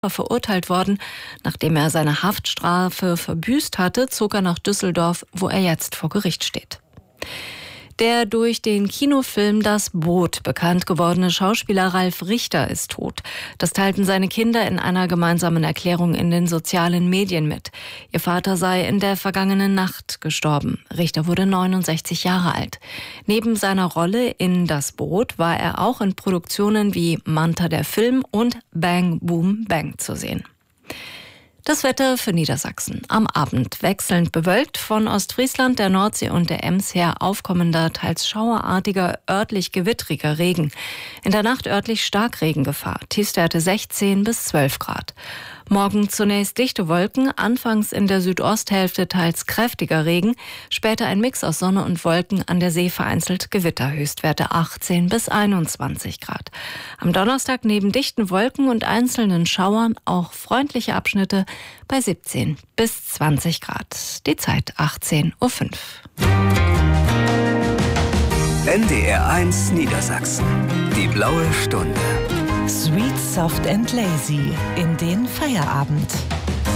verurteilt worden. Nachdem er seine Haftstrafe verbüßt hatte, zog er nach Düsseldorf, wo er jetzt vor Gericht steht. Der durch den Kinofilm Das Boot bekannt gewordene Schauspieler Ralf Richter ist tot. Das teilten seine Kinder in einer gemeinsamen Erklärung in den sozialen Medien mit. Ihr Vater sei in der vergangenen Nacht gestorben. Richter wurde 69 Jahre alt. Neben seiner Rolle in Das Boot war er auch in Produktionen wie Manta der Film und Bang Boom Bang zu sehen. Das Wetter für Niedersachsen. Am Abend wechselnd bewölkt, von Ostfriesland, der Nordsee und der Ems her aufkommender, teils schauerartiger, örtlich gewittriger Regen. In der Nacht örtlich Starkregengefahr. Tiefstwerte 16 bis 12 Grad. Morgen zunächst dichte Wolken, anfangs in der Südosthälfte teils kräftiger Regen, später ein Mix aus Sonne und Wolken, an der See vereinzelt Gewitter, Höchstwerte 18 bis 21 Grad. Am Donnerstag neben dichten Wolken und einzelnen Schauern auch freundliche Abschnitte bei 17 bis 20 Grad. Die Zeit 18:05 Uhr. NDR 1 Niedersachsen. Die blaue Stunde. Sweet, soft and lazy in den Feierabend.